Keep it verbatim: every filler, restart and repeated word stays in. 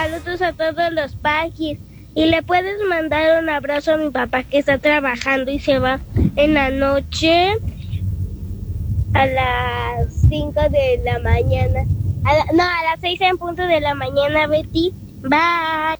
saludos a todos los Pagis. Y le puedes mandar un abrazo a mi papá que está trabajando y se va en la noche a las cinco de la mañana. A la, no, a las seis en punto de la mañana, Betty. Bye.